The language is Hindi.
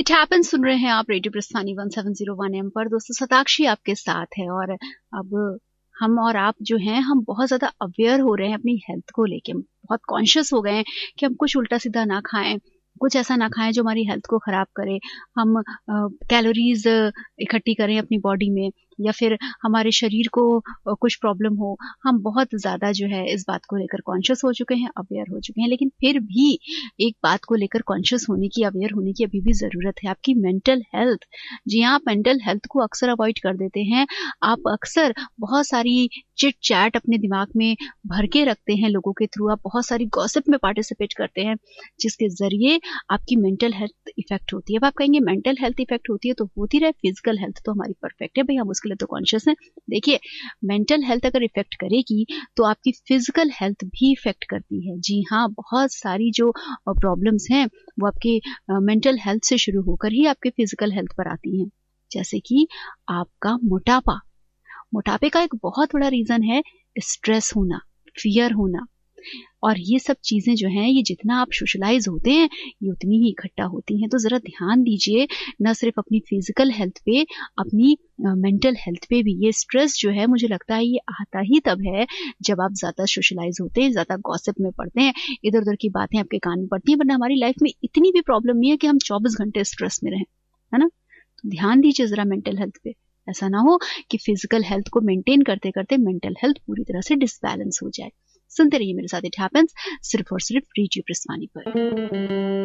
इट हैपन सुन रहे हैं आप रेडियो प्रस्थानी 1701 एम पर। दोस्तों शताक्षी आपके साथ है और अब हम और आप जो हैं हम बहुत ज़्यादा अवेयर हो रहे हैं अपनी हेल्थ को लेके। बहुत कॉन्शियस हो गए हैं कि हम कुछ उल्टा सीधा ना खाएं, कुछ ऐसा ना खाएं जो हमारी हेल्थ को ख़राब करे। हम कैलोरीज इकट्ठी करें अपनी बॉडी में या फिर हमारे शरीर को कुछ प्रॉब्लम हो। हम बहुत ज़्यादा जो है इस बात को लेकर कॉन्शियस हो चुके हैं, अवेयर हो चुके हैं। लेकिन फिर भी एक बात को लेकर कॉन्शियस होने की, अवेयर होने की अभी भी ज़रूरत है, आपकी मेंटल हेल्थ। जी हाँ, आप मेंटल हेल्थ को अक्सर अवॉइड कर देते हैं। आप अक्सर बहुत सारी चिट चैट अपने दिमाग में भर के रखते हैं लोगों के थ्रू। आप बहुत सारी गॉसिप में पार्टिसिपेट करते हैं जिसके ज़रिए आपकी मेंटल हेल्थ इफेक्ट होती है। अब आप कहेंगे मेंटल हेल्थ इफेक्ट होती है तो होती रहे, फिजिकल हेल्थ तो हमारी परफेक्ट है भाई, हम उसके लिए तो कॉन्शियस हैं। देखिए, मेंटल हेल्थ अगर इफेक्ट करेगी तो आपकी फिजिकल हेल्थ भी इफेक्ट करती है। जी हाँ, बहुत सारी जो प्रॉब्लम्स हैं वो आपके मेंटल हेल्थ से शुरू होकर ही आपके फिजिकल हेल्थ पर आती हैं। जैसे कि आपका मोटापा। मोटापे का एक बहुत बड़ा रीजन है स्ट्रेस होना, फियर होना। और ये सब चीज़ें जो हैं, ये जितना आप सोशलाइज होते हैं ये उतनी ही इकट्ठा होती हैं। तो ज़रा ध्यान दीजिए न सिर्फ अपनी फिजिकल हेल्थ पे, अपनी मेंटल हेल्थ पे भी। ये स्ट्रेस जो है मुझे लगता है ये आता ही तब है जब आप ज़्यादा सोशलाइज होते हैं, ज़्यादा गॉसिप में पड़ते हैं, इधर उधर की बातें आपके कान में पड़ती हैं। वरना हमारी लाइफ में इतनी भी प्रॉब्लम नहीं है कि हम 24 घंटे स्ट्रेस में रहें, है ना। तो ध्यान दीजिए ज़रा मेंटल हेल्थ पे। ऐसा ना हो कि फिजिकल हेल्थ को मेंटेन करते करते मेंटल हेल्थ पूरी तरह से डिसबैलेंस हो जाए। सुनते रहिए मेरे साथ इट हैपेंस, सिर्फ और सिर्फ रेडियो प्रस्थानी पर।